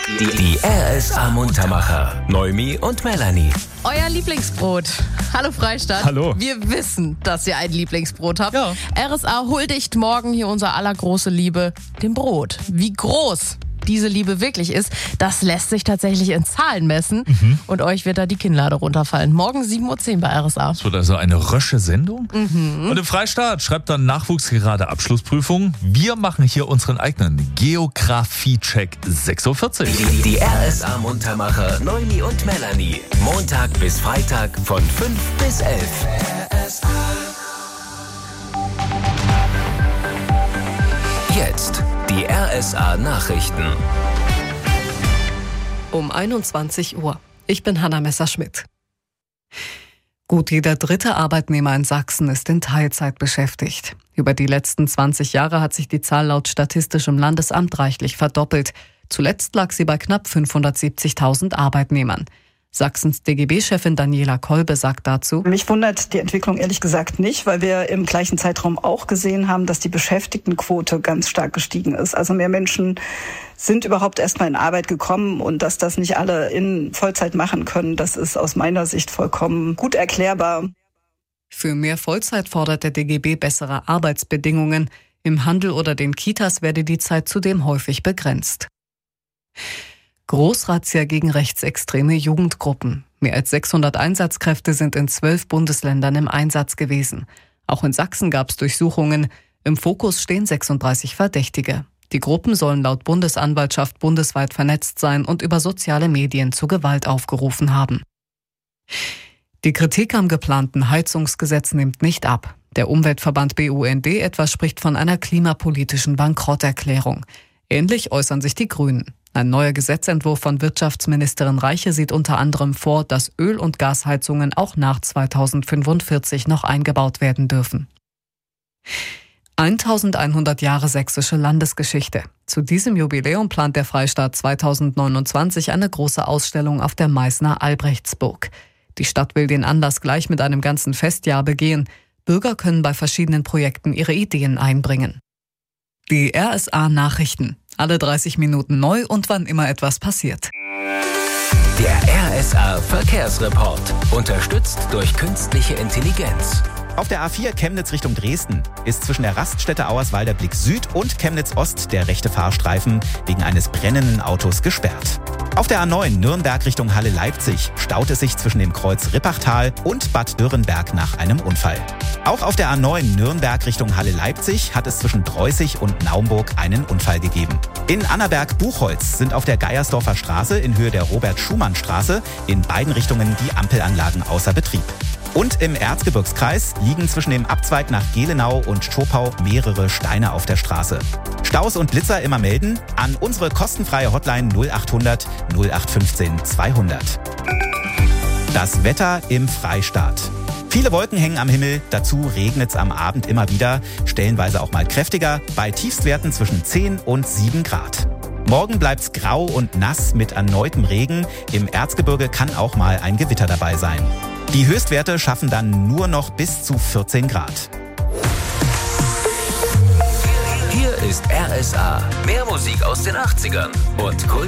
Die RSA Muntermacher. Noemi und Melanie. Euer Lieblingsbrot. Hallo Freistadt. Hallo. Wir wissen, dass ihr ein Lieblingsbrot habt. Ja. RSA huldigt morgen hier unsere allergroße Liebe, dem Brot. Wie groß diese Liebe wirklich ist, das lässt sich tatsächlich in Zahlen messen. Und euch wird da die Kinnlade runterfallen. Morgen 7.10 Uhr bei RSA. Das wird also eine rösche Sendung. Und im Freistaat schreibt dann Nachwuchs gerade Abschlussprüfung. Wir machen hier unseren eigenen Geografie-Check 6.40 Uhr. Die RSA Muntermacher. Noemi und Melanie. Montag bis Freitag von 5 bis 11. Jetzt die RSA Nachrichten. Um 21 Uhr. Ich bin Hanna Messerschmidt. Gut jeder dritte Arbeitnehmer in Sachsen ist in Teilzeit beschäftigt. Über die letzten 20 Jahre hat sich die Zahl laut Statistischem Landesamt reichlich verdoppelt. Zuletzt lag sie bei knapp 570.000 Arbeitnehmern. Sachsens DGB-Chefin Daniela Kolbe sagt dazu: Mich wundert die Entwicklung ehrlich gesagt nicht, weil wir im gleichen Zeitraum auch gesehen haben, dass die Beschäftigtenquote ganz stark gestiegen ist. Also mehr Menschen sind überhaupt erstmal in Arbeit gekommen, und dass das nicht alle in Vollzeit machen können, das ist aus meiner Sicht vollkommen gut erklärbar. Für mehr Vollzeit fordert der DGB bessere Arbeitsbedingungen. Im Handel oder den Kitas werde die Zeit zudem häufig begrenzt. Großrazzia gegen rechtsextreme Jugendgruppen. Mehr als 600 Einsatzkräfte sind in 12 Bundesländern im Einsatz gewesen. Auch in Sachsen gab es Durchsuchungen. Im Fokus stehen 36 Verdächtige. Die Gruppen sollen laut Bundesanwaltschaft bundesweit vernetzt sein und über soziale Medien zu Gewalt aufgerufen haben. Die Kritik am geplanten Heizungsgesetz nimmt nicht ab. Der Umweltverband BUND etwa spricht von einer klimapolitischen Bankrotterklärung. Ähnlich äußern sich die Grünen. Ein neuer Gesetzentwurf von Wirtschaftsministerin Reiche sieht unter anderem vor, dass Öl- und Gasheizungen auch nach 2045 noch eingebaut werden dürfen. 1100 Jahre sächsische Landesgeschichte. Zu diesem Jubiläum plant der Freistaat 2029 eine große Ausstellung auf der Meißner Albrechtsburg. Die Stadt will den Anlass gleich mit einem ganzen Festjahr begehen. Bürger können bei verschiedenen Projekten ihre Ideen einbringen. Die RSA Nachrichten. Alle 30 Minuten neu und wann immer etwas passiert. Der RSA Verkehrsreport. Unterstützt durch künstliche Intelligenz. Auf der A4 Chemnitz Richtung Dresden ist zwischen der Raststätte Auerswalder Blick Süd und Chemnitz Ost der rechte Fahrstreifen wegen eines brennenden Autos gesperrt. Auf der A9 Nürnberg Richtung Halle Leipzig staut es sich zwischen dem Kreuz Rippachtal und Bad Dürrenberg nach einem Unfall. Auch auf der A9 Nürnberg Richtung Halle Leipzig hat es zwischen Dreußig und Naumburg einen Unfall gegeben. In Annaberg-Buchholz sind auf der Geiersdorfer Straße in Höhe der Robert-Schumann-Straße in beiden Richtungen die Ampelanlagen außer Betrieb. Und im Erzgebirgskreis liegen zwischen dem Abzweig nach Gelenau und Schopau mehrere Steine auf der Straße. Staus und Blitzer immer melden an unsere kostenfreie Hotline 0800 0815 200. Das Wetter im Freistaat. Viele Wolken hängen am Himmel, dazu regnet es am Abend immer wieder, stellenweise auch mal kräftiger, bei Tiefstwerten zwischen 10 und 7 Grad. Morgen bleibt's grau und nass mit erneutem Regen. Im Erzgebirge kann auch mal ein Gewitter dabei sein. Die Höchstwerte schaffen dann nur noch bis zu 14 Grad. Hier ist RSA. Mehr Musik aus den 80ern und